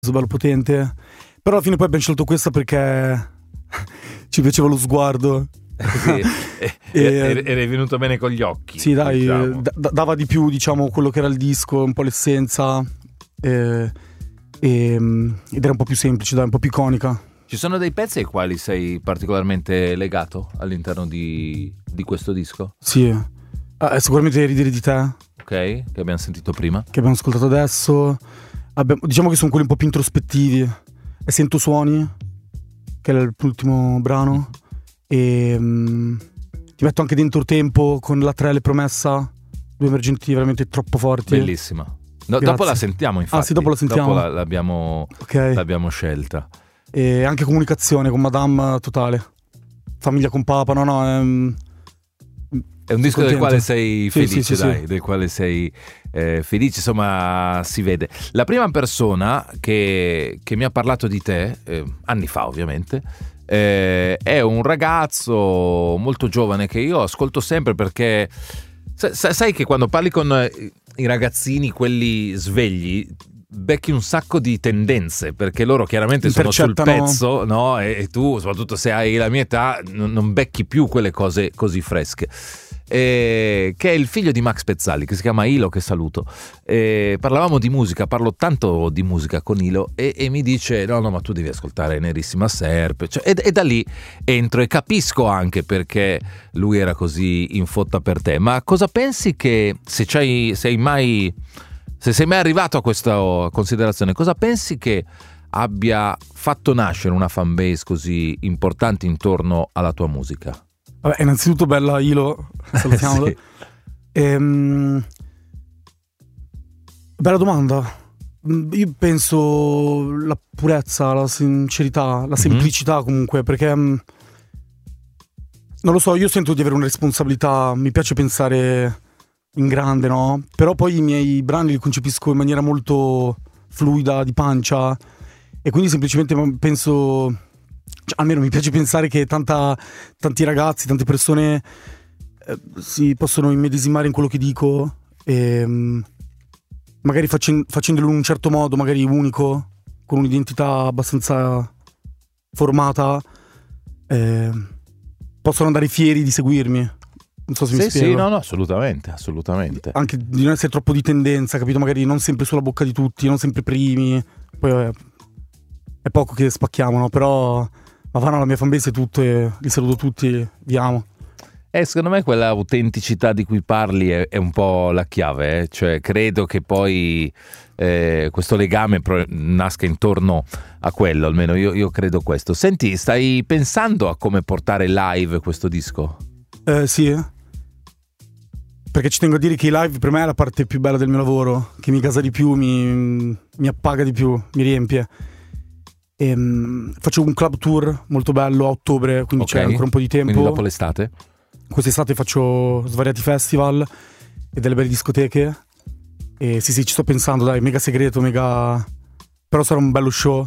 bello potente. Però alla fine poi abbiamo scelto questa perché ci piaceva lo sguardo. Sì, eri venuto bene con gli occhi. Sì, dai, diciamo. dava di più, diciamo, quello che era il disco, un po' l'essenza, ed era un po' più semplice, dai, un po' più iconica. Ci sono dei pezzi ai quali sei particolarmente legato all'interno di questo disco? Sì, sicuramente Ridere di te, Ok, che abbiamo sentito prima. che abbiamo ascoltato adesso. Diciamo che sono quelli un po' più introspettivi. E Sento Suoni, che è l'ultimo brano. E ti metto anche Dentro Tempo con la 3 Le Promessa, due emergenti veramente troppo forti. Bellissima. No, dopo la sentiamo, infatti. Sì, dopo la sentiamo. Dopo l'abbiamo scelta. E anche Comunicazione con Madame totale. Famiglia con Papa, no, è un disco contento. del quale sei felice, sì. dai, del quale sei felice, insomma, si vede. La prima persona che mi ha parlato di te, anni fa ovviamente, è un ragazzo molto giovane che io ascolto sempre perché sai che quando parli con i ragazzini, quelli svegli, becchi un sacco di tendenze, perché loro chiaramente sono sul pezzo, no? E tu, soprattutto se hai la mia età, non becchi più quelle cose così fresche. Che è il figlio di Max Pezzali, che si chiama Ilo, che saluto. Parlavamo di musica, parlo tanto di musica con Ilo, e mi dice no, ma tu devi ascoltare Nerissima Serpe, cioè, e da lì entro e capisco anche perché lui era così in fotta per te. Ma cosa pensi che se sei mai arrivato a questa considerazione, cosa pensi che abbia fatto nascere una fanbase così importante intorno alla tua musica? Vabbè, innanzitutto bella Ilo, salutiamolo. Sì. Bella domanda. Io penso la purezza, la sincerità, la semplicità comunque, perché non lo so, io sento di avere una responsabilità, mi piace pensare in grande, no? Però poi i miei brani li concepisco in maniera molto fluida, di pancia, e quindi semplicemente penso... almeno mi piace pensare che tanti ragazzi, tante persone si possono immedesimare in quello che dico, e magari facendolo in un certo modo, magari unico, con un'identità abbastanza formata, possono andare fieri di seguirmi. Non so se mi spiego. Sì, no, assolutamente. Anche di non essere troppo di tendenza, capito? Magari non sempre sulla bocca di tutti, non sempre primi. Poi è poco che spacchiamo, no? Però... ma fanno la mia fanbase e tutto, e li saluto tutti, vi amo. Secondo me quella autenticità di cui parli è un po' la chiave, cioè credo che poi questo legame nasca intorno a quello, almeno io credo questo. Senti, stai pensando a come portare live questo disco? Sì, perché ci tengo a dire che i live per me è la parte più bella del mio lavoro, che mi gasa di più, mi appaga di più, mi riempie. Faccio un club tour molto bello a ottobre, quindi c'è ancora un po' di tempo. Quindi dopo l'estate? Quest'estate faccio svariati festival e delle belle discoteche. E sì, ci sto pensando, dai, mega segreto, però sarà un bello show.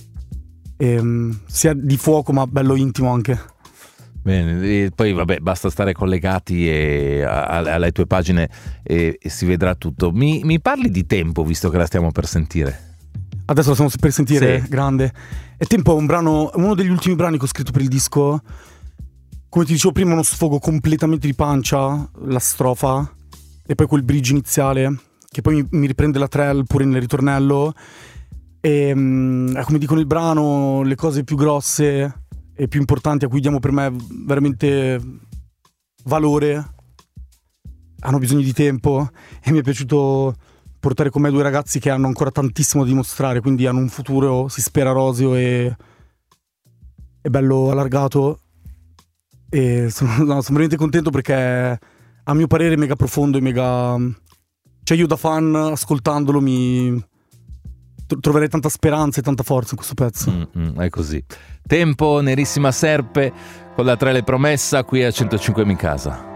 Sia di fuoco ma bello intimo anche. Bene, e poi vabbè, basta stare collegati alle tue pagine e si vedrà tutto. Mi parli di Tempo, visto che la stiamo per sentire? Adesso la stiamo per sentire, sì. Grande. E Tempo è uno degli ultimi brani che ho scritto per il disco. Come ti dicevo prima, uno sfogo completamente di pancia, la strofa, e poi quel bridge iniziale, che poi mi riprende la trell pure nel ritornello. E come dico nel brano, le cose più grosse e più importanti a cui diamo per me veramente valore hanno bisogno di tempo, e mi è piaciuto portare con me due ragazzi che hanno ancora tantissimo da dimostrare, quindi hanno un futuro, si spera, roseo e bello allargato, e sono veramente contento perché a mio parere è mega profondo e mega... cioè io da fan ascoltandolo troverei tanta speranza e tanta forza in questo pezzo. È così. Tempo, Nerissima Serpe con la 3 Le Promessa qui a 105 in casa.